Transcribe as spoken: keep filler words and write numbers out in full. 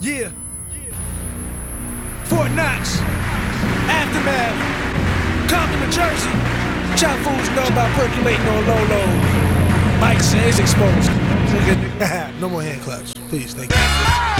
Yeah. Fort Knox. Aftermath. Compton, New Jersey. Chop fools know about percolating on low low. Mike says exposed. No more hand claps. Please, thank you.